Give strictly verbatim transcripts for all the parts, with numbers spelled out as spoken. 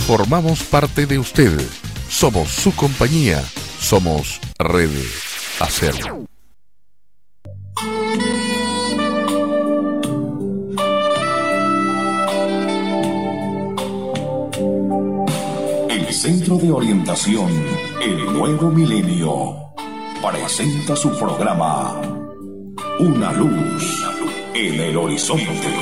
Formamos parte de usted. Somos su compañía. Somos Red Acer. El Centro de Orientación El Nuevo Milenio presenta su programa Una Luz en el Horizonte.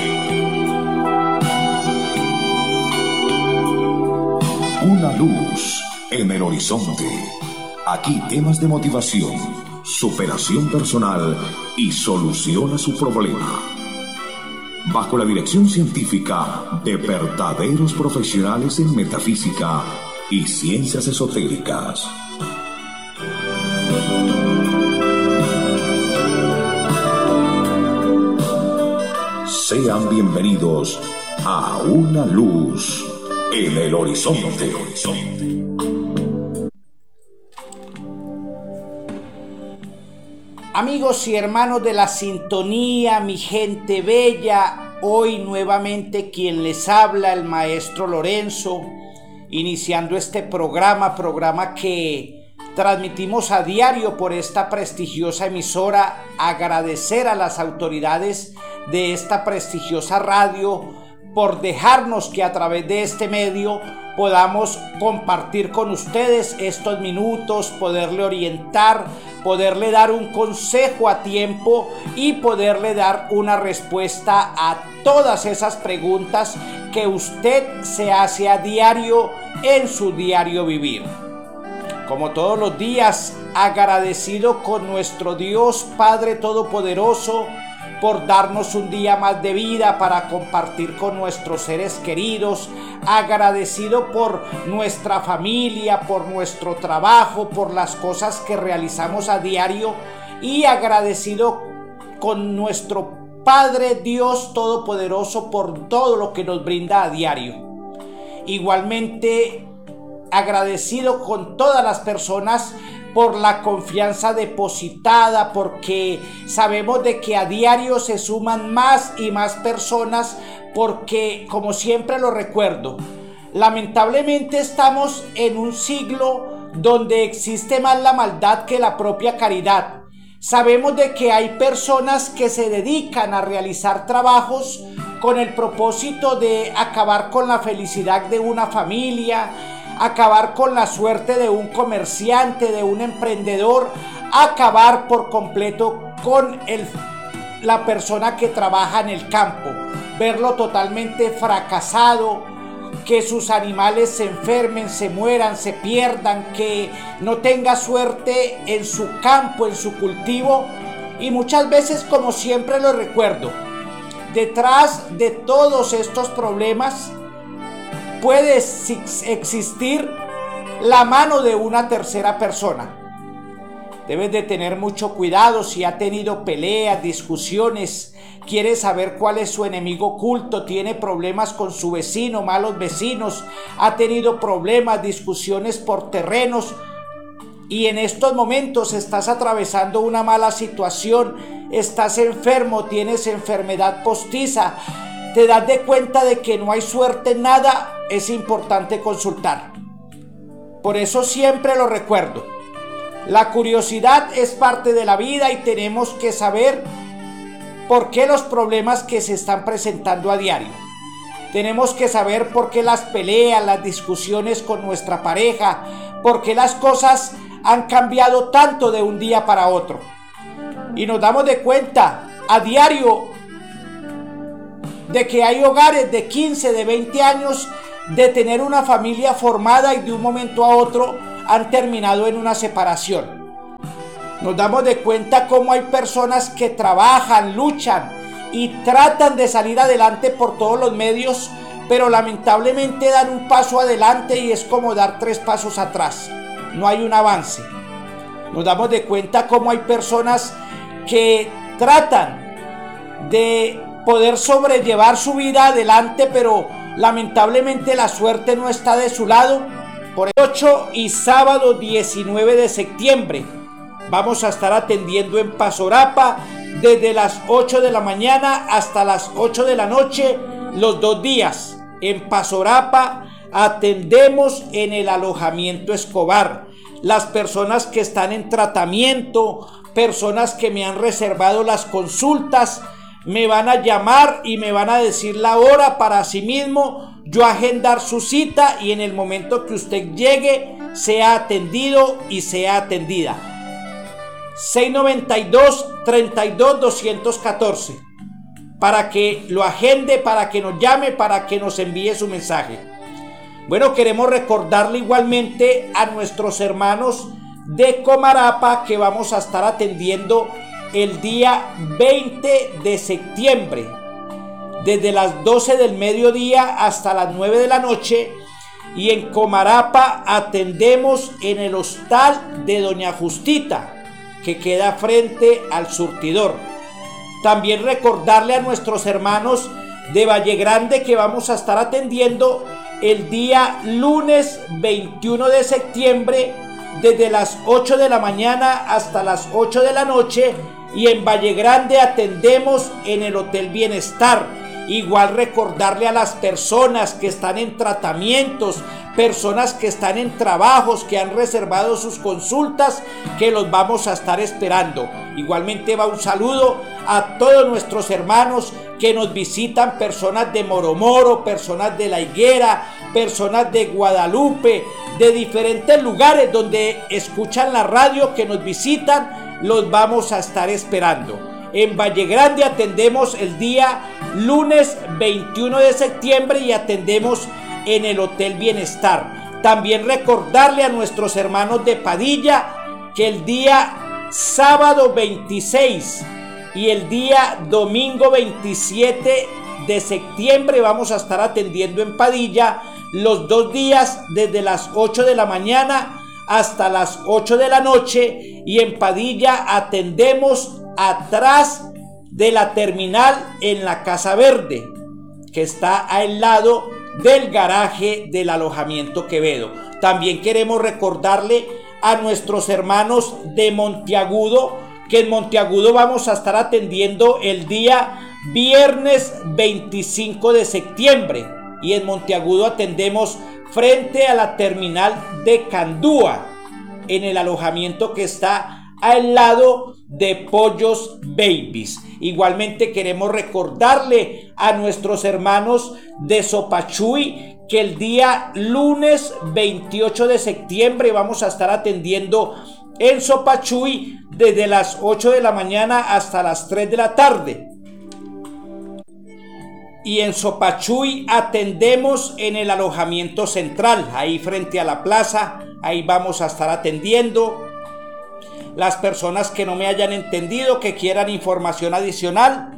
Una luz en el horizonte. Aquí temas de motivación, superación personal y solución a su problema. Bajo la dirección científica de verdaderos profesionales en metafísica y ciencias esotéricas. Sean bienvenidos a Una Luz en el Horizonte. Amigos y hermanos de la sintonía, mi gente bella, hoy nuevamente quien les habla, el maestro Lorenzo, iniciando este programa, programa que transmitimos a diario por esta prestigiosa emisora. Agradecer a las autoridades de esta prestigiosa radio por dejarnos que a través de este medio podamos compartir con ustedes estos minutos, poderle orientar, poderle dar un consejo a tiempo y poderle dar una respuesta a todas esas preguntas que usted se hace a diario en su diario vivir. Como todos los días, agradecido con nuestro Dios Padre Todopoderoso por darnos un día más de vida para compartir con nuestros seres queridos, agradecido por nuestra familia, por nuestro trabajo, por las cosas que realizamos a diario y agradecido con nuestro Padre Dios Todopoderoso por todo lo que nos brinda a diario. Igualmente agradecido con todas las personas por la confianza depositada, porque sabemos de que a diario se suman más y más personas, porque como siempre lo recuerdo, lamentablemente estamos en un siglo donde existe más la maldad que la propia caridad. Sabemos de que hay personas que se dedican a realizar trabajos con el propósito de acabar con la felicidad de una familia, acabar con la suerte de un comerciante, de un emprendedor, acabar por completo con el, la persona que trabaja en el campo, verlo totalmente fracasado, que sus animales se enfermen, se mueran, se pierdan, que no tenga suerte en su campo, en su cultivo. Y muchas veces, como siempre lo recuerdo, detrás de todos estos problemas puede existir la mano de una tercera persona. Debes de tener mucho cuidado si ha tenido peleas, discusiones, quiere saber cuál es su enemigo oculto, tiene problemas con su vecino, malos vecinos, ha tenido problemas, discusiones por terrenos y en estos momentos estás atravesando una mala situación, estás enfermo, tienes enfermedad postiza, te das de cuenta de que no hay suerte en nada, es importante consultar. Por eso siempre lo recuerdo. La curiosidad es parte de la vida y tenemos que saber por qué los problemas que se están presentando a diario. Tenemos que saber por qué las peleas, las discusiones con nuestra pareja, por qué las cosas han cambiado tanto de un día para otro. Y nos damos de cuenta a diario de que hay hogares de quince, de veinte años de tener una familia formada y de un momento a otro han terminado en una separación. Nos damos de cuenta cómo hay personas que trabajan, luchan y tratan de salir adelante por todos los medios, pero lamentablemente dan un paso adelante y es como dar tres pasos atrás. No hay un avance. Nos damos de cuenta cómo hay personas que tratan de poder sobrellevar su vida adelante, pero lamentablemente la suerte no está de su lado. Por el ocho y sábado diecinueve de septiembre vamos a estar atendiendo en Pasorapa desde las ocho de la mañana hasta las ocho de la noche, los dos días. En Pasorapa atendemos en el alojamiento Escobar. Las personas que están en tratamiento, personas que me han reservado las consultas, me van a llamar y me van a decir la hora para asimismo yo agendar su cita y en el momento que usted llegue sea atendido y sea atendida. seis noventa y dos, treinta y dos, doscientos catorce para que lo agende, para que nos llame, para que nos envíe su mensaje. Bueno, queremos recordarle igualmente a nuestros hermanos de Comarapa que vamos a estar atendiendo el día veinte de septiembre, desde las doce del mediodía hasta las nueve de la noche, y en Comarapa atendemos en el hostal de Doña Justita, que queda frente al surtidor. También recordarle a nuestros hermanos de Valle Grande que vamos a estar atendiendo el día lunes veintiuno de septiembre desde las ocho de la mañana hasta las ocho de la noche, y en Valle Grande atendemos en el Hotel Bienestar. Igual recordarle a las personas que están en tratamientos, personas que están en trabajos, que han reservado sus consultas, que los vamos a estar esperando. Igualmente va un saludo a todos nuestros hermanos que nos visitan, personas de Moromoro, personas de La Higuera, personas de Guadalupe, de diferentes lugares donde escuchan la radio, que nos visitan, los vamos a estar esperando. En Valle Grande atendemos el día lunes veintiuno de septiembre y atendemos en el Hotel Bienestar. También recordarle a nuestros hermanos de Padilla que el día sábado veintiséis y el día domingo veintisiete de septiembre vamos a estar atendiendo en Padilla los dos días desde las ocho de la mañana hasta las ocho de la noche, y en Padilla atendemos atrás de la terminal en la Casa Verde, que está al lado del garaje del alojamiento Quevedo. También queremos recordarle a nuestros hermanos de Monteagudo que en Monteagudo vamos a estar atendiendo el día viernes veinticinco de septiembre, y en Monteagudo atendemos frente a la terminal de Candúa, en el alojamiento que está al lado de Pollos Babies. Igualmente queremos recordarle a nuestros hermanos de Sopachuy que el día lunes veintiocho de septiembre vamos a estar atendiendo en Sopachuy desde las ocho de la mañana hasta las tres de la tarde. Y en Sopachuy atendemos en el alojamiento central, ahí frente a la plaza. Ahí vamos a estar atendiendo. Las personas que no me hayan entendido, que quieran información adicional,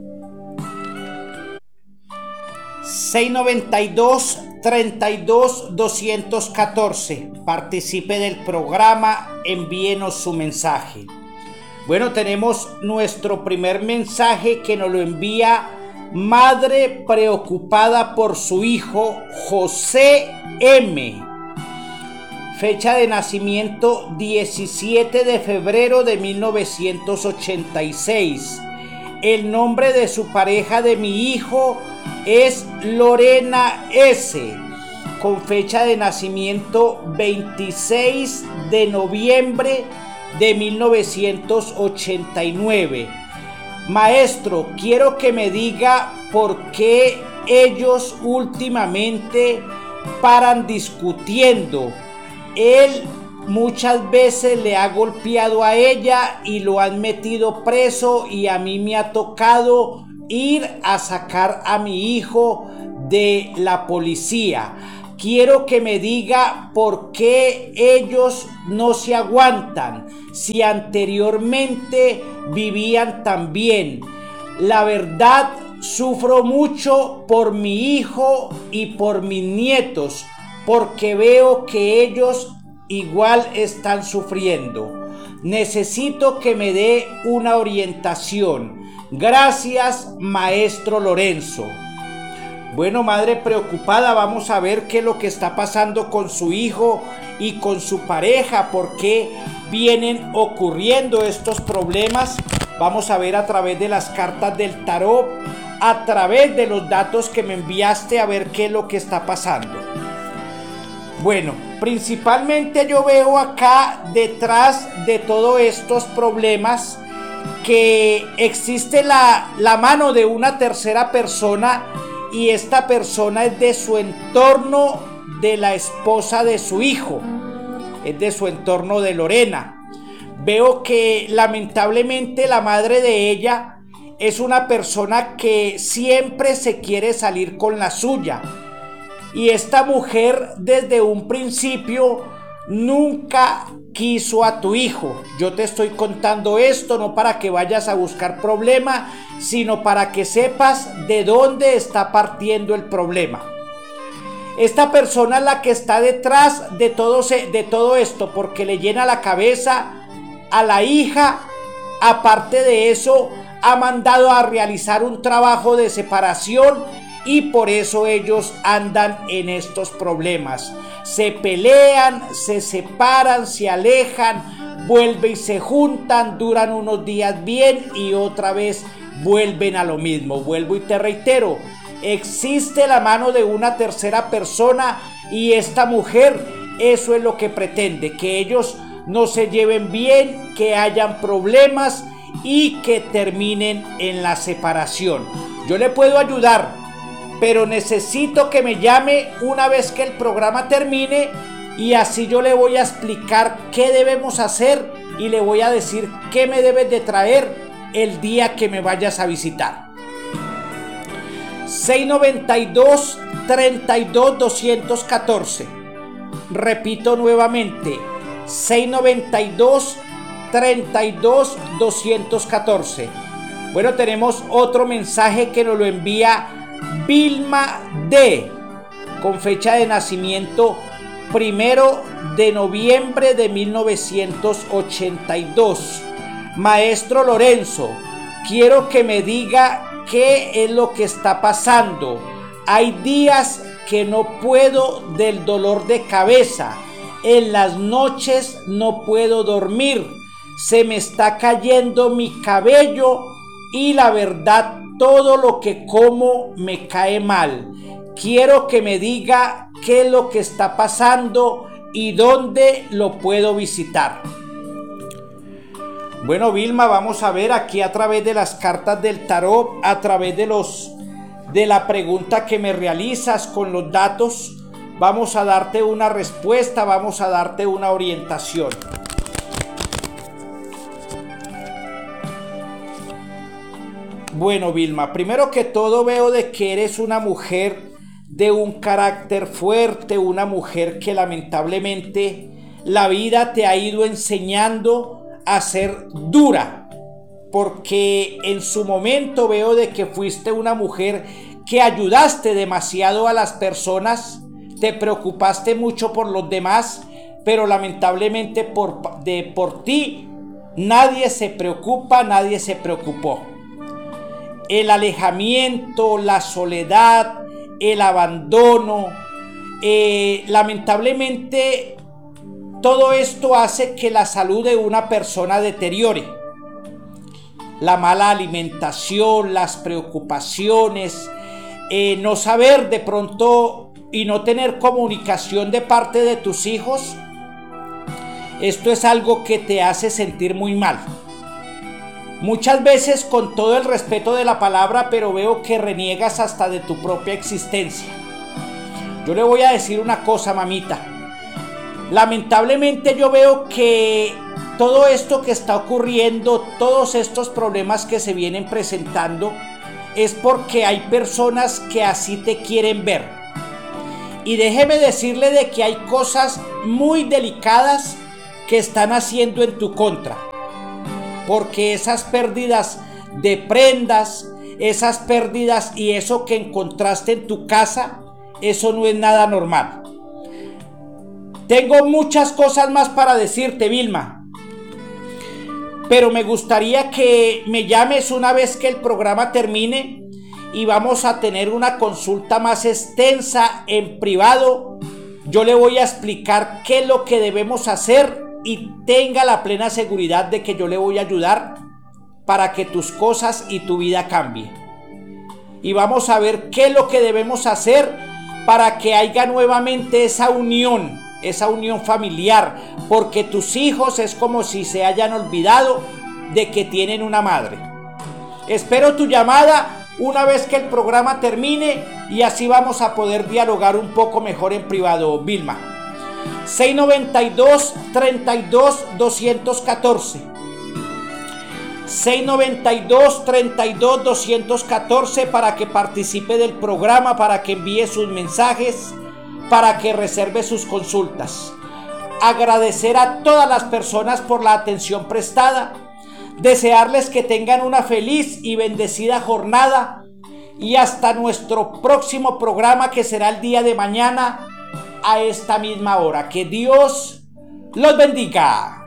seis noventa y dos, treinta y dos, doscientos catorce. Participe del programa, envíenos su mensaje. Bueno, tenemos nuestro primer mensaje que nos lo envía madre preocupada por su hijo José M. Fecha de nacimiento diecisiete de febrero de mil novecientos ochenta y seis. El nombre de su pareja de mi hijo es Lorena S. Con fecha de nacimiento veintiséis de noviembre de mil novecientos ochenta y nueve. Maestro, quiero que me diga por qué ellos últimamente paran discutiendo. Él muchas veces le ha golpeado a ella y lo han metido preso, y a mí me ha tocado ir a sacar a mi hijo de la policía. Quiero que me diga por qué ellos no se aguantan, si anteriormente vivían tan bien. La verdad, sufro mucho por mi hijo y por mis nietos, porque veo que ellos igual están sufriendo. Necesito que me dé una orientación. Gracias, maestro Lorenzo. Bueno, madre preocupada, vamos a ver qué es lo que está pasando con su hijo y con su pareja, por qué vienen ocurriendo estos problemas. Vamos a ver a través de las cartas del tarot, a través de los datos que me enviaste, a ver qué es lo que está pasando. Bueno, principalmente yo veo acá detrás de todos estos problemas que existe la, la mano de una tercera persona, y esta persona es de su entorno, de la esposa de su hijo, es de su entorno de Lorena. Veo que lamentablemente la madre de ella es una persona que siempre se quiere salir con la suya. Y esta mujer desde un principio nunca quiso a tu hijo. Yo te estoy contando esto no para que vayas a buscar problema, sino para que sepas de dónde está partiendo el problema. Esta persona es la que está detrás de todo, de todo esto, porque le llena la cabeza a la hija. Aparte de eso, ha mandado a realizar un trabajo de separación, y por eso ellos andan en estos problemas. Se pelean, se separan, se alejan, vuelven y se juntan, duran unos días bien y otra vez vuelven a lo mismo. Vuelvo y te reitero, existe la mano de una tercera persona, y esta mujer eso es lo que pretende, que ellos no se lleven bien, que hayan problemas y que terminen en la separación. Yo le puedo ayudar, pero necesito que me llame una vez que el programa termine, y así yo le voy a explicar qué debemos hacer y le voy a decir qué me debes de traer el día que me vayas a visitar. seis noventa y dos, treinta y dos, doscientos catorce. Repito nuevamente, seis noventa y dos, treinta y dos, doscientos catorce. Bueno, tenemos otro mensaje que nos lo envía Vilma D, con fecha de nacimiento primero de noviembre de mil novecientos ochenta y dos. Maestro Lorenzo, quiero que me diga qué es lo que está pasando. Hay días que no puedo del dolor de cabeza. En las noches no puedo dormir. Se me está cayendo mi cabello y la verdad todo lo que como me cae mal. Quiero que me diga qué es lo que está pasando y dónde lo puedo visitar. Bueno, Vilma, vamos a ver aquí a través de las cartas del tarot, a través de los de la pregunta que me realizas con los datos, vamos a darte una respuesta, vamos a darte una orientación. Bueno, Vilma, primero que todo veo de que eres una mujer de un carácter fuerte, una mujer que lamentablemente la vida te ha ido enseñando a ser dura, porque en su momento veo de que fuiste una mujer que ayudaste demasiado a las personas, te preocupaste mucho por los demás, pero lamentablemente por, de, por ti nadie se preocupa, nadie se preocupó. El alejamiento, la soledad, el abandono, eh, lamentablemente todo esto hace que la salud de una persona deteriore. La mala alimentación, las preocupaciones, eh, no saber de pronto y no tener comunicación de parte de tus hijos, esto es algo que te hace sentir muy mal. Muchas veces con todo el respeto de la palabra, pero veo que reniegas hasta de tu propia existencia. Yo le voy a decir una cosa, mamita. Lamentablemente yo veo que todo esto que está ocurriendo, todos estos problemas que se vienen presentando, es porque hay personas que así te quieren ver. Y déjeme decirle de que hay cosas muy delicadas que están haciendo en tu contra. Porque esas pérdidas de prendas, esas pérdidas y eso que encontraste en tu casa, eso no es nada normal. Tengo muchas cosas más para decirte, Vilma, pero me gustaría que me llames una vez que el programa termine y vamos a tener una consulta más extensa en privado. Yo le voy a explicar qué es lo que debemos hacer y tenga la plena seguridad de que yo le voy a ayudar para que tus cosas y tu vida cambien. Y vamos a ver qué es lo que debemos hacer para que haya nuevamente esa unión, esa unión familiar, porque tus hijos es como si se hayan olvidado de que tienen una madre. Espero tu llamada una vez que el programa termine y así vamos a poder dialogar un poco mejor en privado, Vilma. seis noventa y dos, treinta y dos, doscientos catorce. seis noventa y dos, treinta y dos, doscientos catorce para que participe del programa, para que envíe sus mensajes, para que reserve sus consultas. Agradecer a todas las personas por la atención prestada, desearles que tengan una feliz y bendecida jornada y hasta nuestro próximo programa, que será el día de mañana a esta misma hora. Que Dios los bendiga.